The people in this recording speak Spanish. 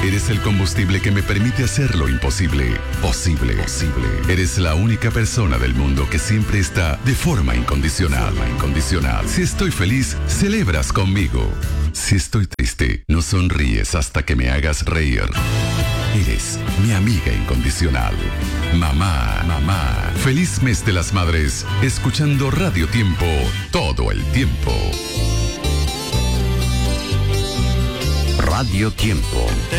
Eres el combustible que me permite hacer lo imposible posible. Eres la única persona del mundo que siempre está de forma incondicional. Si estoy feliz, celebras conmigo. Si estoy triste, no sonríes hasta que me hagas reír. Eres mi amiga incondicional. Mamá. Feliz mes de las madres, escuchando Radio Tiempo todo el tiempo. Radio Tiempo.